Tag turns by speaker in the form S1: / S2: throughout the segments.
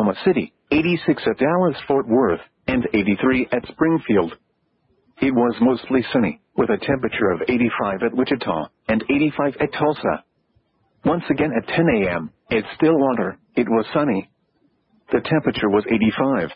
S1: Oklahoma City, 86 at Dallas-Fort Worth, and 83 at Springfield. It was mostly sunny, with a temperature of 85 at Wichita, and 85 at Tulsa. Once again at 10 a.m., at Stillwater, it was sunny. The temperature was 85.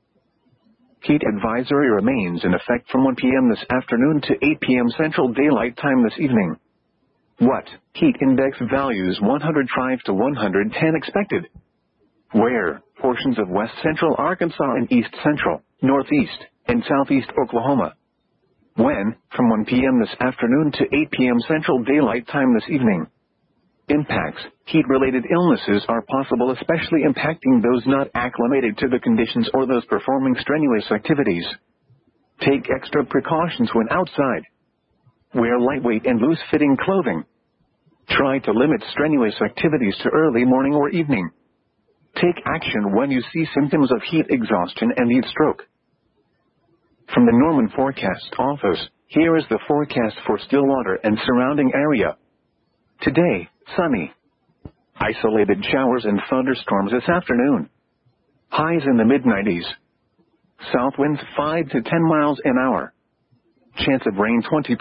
S1: Heat advisory remains in effect from 1 p.m. this afternoon to 8 p.m. Central Daylight Time this evening. What? Heat index values 105 to 110 expected. Where? Portions of west central Arkansas and east central, northeast, and southeast Oklahoma. When? From 1 p.m. this afternoon to 8 p.m. Central Daylight Time this evening. Impacts. Heat-related illnesses are possible, especially impacting those not acclimated to the conditions or those performing strenuous activities. Take extra precautions when outside. Wear lightweight and loose-fitting clothing. Try to limit strenuous activities to early morning or evening. Take action when you see symptoms of heat exhaustion and heat stroke. From the Norman Forecast Office, here is the forecast for Stillwater and surrounding area. Today, sunny. Isolated showers and thunderstorms this afternoon. Highs in the mid-90s. South winds 5 to 10 miles an hour. Chance of rain 20%.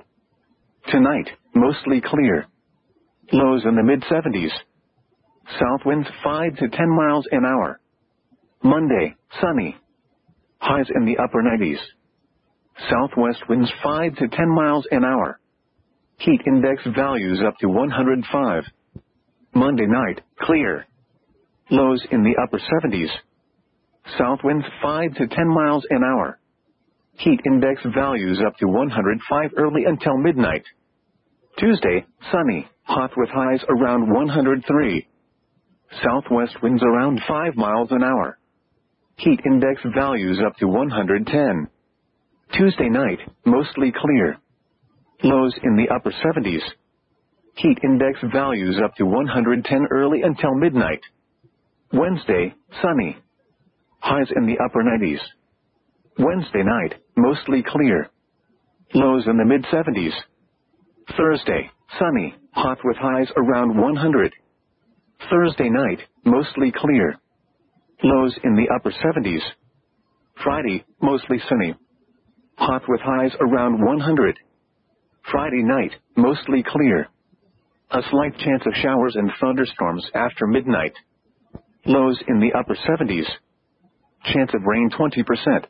S1: Tonight, mostly clear. Lows in the mid-70s. South winds 5 to 10 miles an hour. Monday, sunny. Highs in the upper 90s. Southwest winds 5 to 10 miles an hour. Heat index values up to 105. Monday night, clear. Lows in the upper 70s. South winds 5 to 10 miles an hour. Heat index values up to 105 early until midnight. Tuesday, sunny, hot with highs around 103. Southwest winds around 5 miles an hour. Heat index values up to 110. Tuesday night, mostly clear. Lows in the upper 70s. Heat index values up to 110 early until midnight. Wednesday, sunny. Highs in the upper 90s. Wednesday night, mostly clear. Lows in the mid-70s. Thursday, sunny, hot with highs around 100. Thursday night, mostly clear. Lows in the upper 70s. Friday, mostly sunny. Hot with highs around 100. Friday night, mostly clear. A slight chance of showers and thunderstorms after midnight. Lows in the upper 70s. Chance of rain 20%.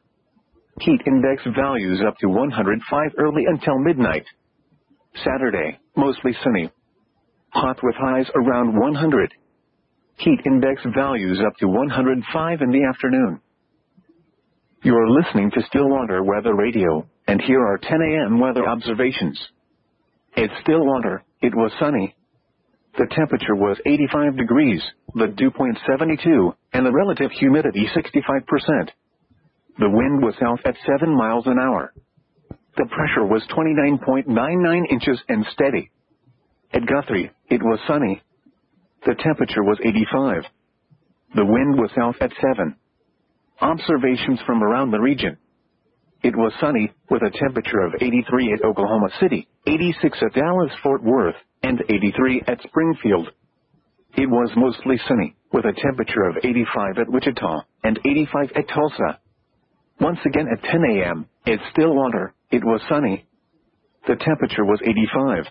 S1: Heat index values up to 105 early until midnight. Saturday, mostly sunny. Hot with highs around 100. Heat index values up to 105 in the afternoon. You are listening to Stillwater Weather Radio, and here are 10 a.m. weather observations. At Stillwater, it was sunny. The temperature was 85 degrees, the dew point 72, and the relative humidity 65%. The wind was south at 7 miles an hour. The pressure was 29.99 inches and steady. At Guthrie, it was sunny. The temperature was 85. The wind was south at 7. Observations from around the region. It was sunny, with a temperature of 83 at Oklahoma City, 86 at Dallas-Fort Worth, and 83 at Springfield. It was mostly sunny, with a temperature of 85 at Wichita, and 85 at Tulsa. Once again at 10 a.m., at Stillwater, it was sunny. The temperature was 85.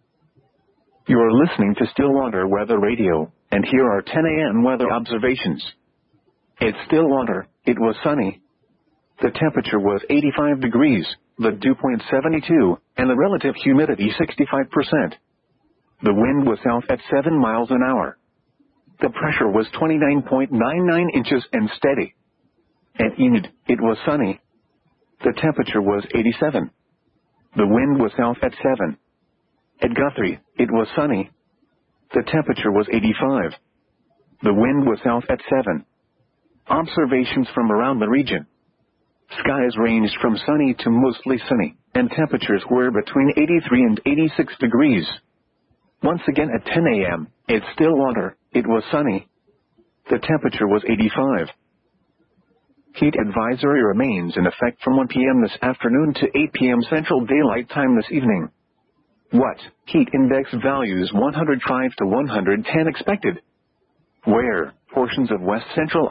S1: You are listening to Stillwater Weather Radio, and here are 10 a.m. weather observations. At Stillwater, it was sunny. The temperature was 85 degrees, the dew point 72, and the relative humidity 65%. The wind was south at 7 miles an hour. The pressure was 29.99 inches and steady. At Enid, it was sunny. The temperature was 87. The wind was south at 7. At Guthrie, it was sunny. The temperature was 85. The wind was south at 7. Observations from around the region. Skies ranged from sunny to mostly sunny, and temperatures were between 83 and 86 degrees. Once again at 10 a.m., at Stillwater, it was sunny. The temperature was 85. Heat advisory remains in effect from 1 p.m. this afternoon to 8 p.m. Central Daylight Time this evening. What? Heat index values 105 to 110 expected. Where? Portions of west central